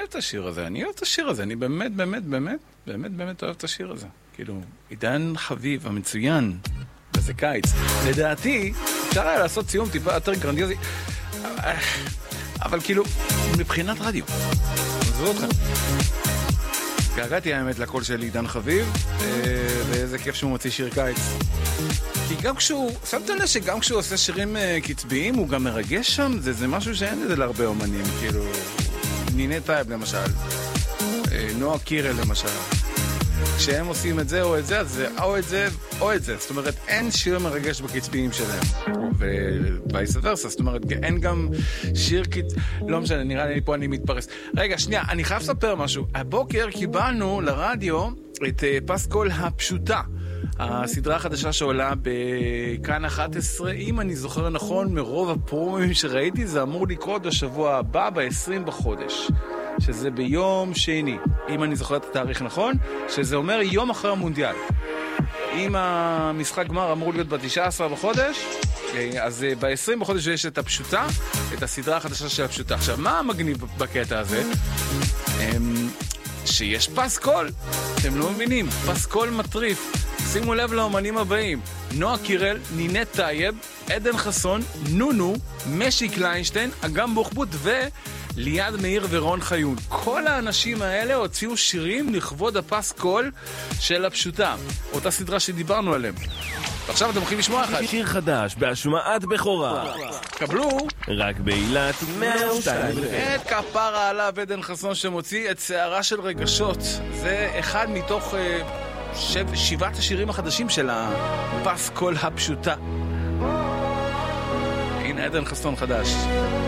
את השיר הזה, אני אוהב את השיר הזה, אני באמת, באמת, באמת, באמת, באמת אוהב את השיר הזה. כאילו, עידן חביב, המצוין, וזה קיץ. לדעתי, אפשר היה לעשות סיום טיפה יותר גרנדיוזי, אבל כאילו, מבחינת רדיו. עזבו אתכם. געגעתי האמת לקול של עידן חביב, ואיזה כיף שהוא מוציא שיר קיץ. כי גם כשהוא, שמת לב שגם כשהוא עושה שירים קצביים, הוא גם מרגש שם, זה משהו שאין את זה להרבה אומנים, כאילו, ניני טייב למשל, נועה קירל למשל. כשהם עושים את זה או את זה, אז זה או את זה או את זה. זאת אומרת, אין שיר מרגש בקצביים שלהם. ובייס ורסה, זאת אומרת, אין גם שיר לא משנה, נראה לי פה אני מתפרס. רגע, שנייה, אני חייב לספר משהו. הבוקר קיבלנו לרדיו את פסקול הפשוטה. הסדרה החדשה שעולה בכאן 11, אם אני זוכר נכון, מרוב הפרומים שראיתי, זה אמור לקרות בשבוע הבא, ב-20 בחודש. שזה ביום שני, אם אני זוכר את התאריך נכון, שזה אומר יום אחרי המונדיאל. אם המשחק גמר אמור להיות ב-19 בחודש, אז ב-20 בחודש יש את הפשוטה, את הסדרה החדשה של הפשוטה. עכשיו, מה המגניב בקטע הזה? שיש פסקול, אתם לא מבינים, פסקול מטריף. שימו לב לאומנים הבאים: נועה קירל, ניני טייב, עדן חסון, נונו, משי קליינשטיין, אגם בוחבוט וליעד מאיר ורון חיון. כל האנשים האלה הוציאו שירים לכבוד הפסקול של הפשוטה, אותה סדרה שדיברנו עליהם. עכשיו אתם הולכים לשמוע אחד שיר חדש בהשמעת בכורה, קבלו רק בעילת 102. את כפרה עליו עדן חסון שמוציא את שערה של רגשות. זה אחד מתוך 7 השירים החדשים של הפסקול הפשוטה. הנה עדן חסון חדש.